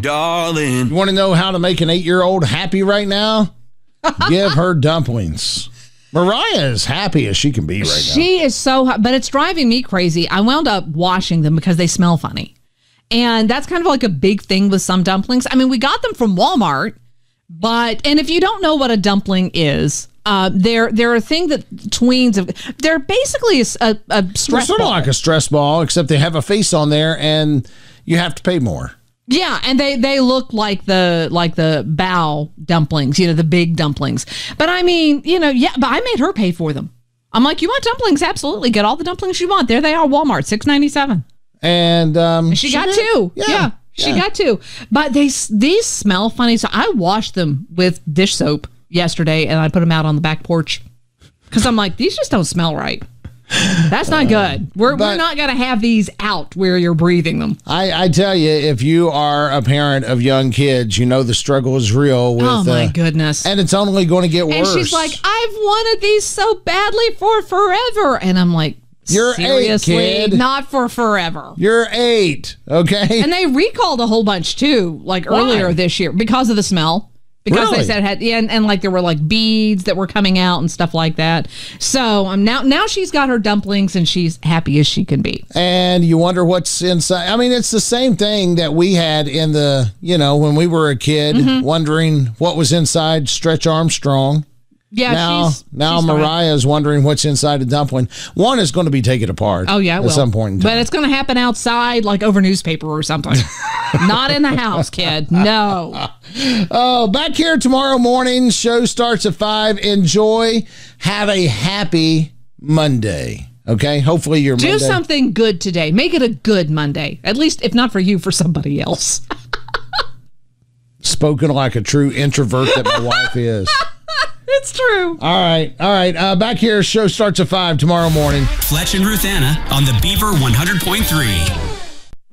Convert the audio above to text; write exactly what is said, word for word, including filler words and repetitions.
darling. You want to know how to make an eight-year-old happy right now? Give her dumplings. Mariah is happy as she can be right now. She is so hot, but it's driving me crazy. I wound up washing them because they smell funny. And that's kind of like a big thing with some dumplings. I mean, we got them from Walmart, but, and if you don't know what a dumpling is, uh, they're, they're a thing that tweens, of, they're basically a, a, a stress They're sort ball. of like a stress ball, except they have a face on there and you have to pay more. Yeah, and they they look like the like the bow dumplings, you know, the big dumplings. But I mean, you know, yeah, but I made her pay for them. I'm like, you want dumplings? Absolutely, get all the dumplings you want. There they are, Walmart, six ninety-seven. And um, she, she got did? two. Yeah, yeah, she yeah. got two. But they these smell funny, so I washed them with dish soap yesterday, and I put them out on the back porch because I'm like, these just don't smell right. That's not good. We're, But- we're not going to have these out where you're breathing them. I, I tell you, if you are a parent of young kids, you know the struggle is real. With, Oh, my uh, goodness. And it's only going to get And worse. she's like, I've wanted these so badly for forever. And I'm like, You're eight, seriously, kid. not for forever. You're eight, okay? And they recalled a whole bunch too, like Why? earlier this year because of the smell. Because Really? they said it had, yeah, and, and like there were like beads that were coming out and stuff like that. So um, now, now she's got her dumplings and she's happy as she can be. And you wonder what's inside. I mean, it's the same thing that we had in the, you know, when we were a kid, Mm-hmm. wondering what was inside Stretch Armstrong. Yeah, now, she's now she's fine. Mariah is wondering what's inside a dumpling. One is going to be taken apart. Oh yeah, it at will. some point in time. But it's going to happen outside, like over newspaper or something. Not in the house, kid. No. Oh, back here tomorrow morning. Show starts at five. Enjoy. Have a happy Monday. Okay? Hopefully your Do Monday. something good today. Make it a good Monday. At least, if not for you, for somebody else. Spoken like a true introvert that my wife is. It's true. All right. All right. Uh, back here. Show starts at five tomorrow morning. Fletch and Ruth Anna on the Beaver one hundred point three.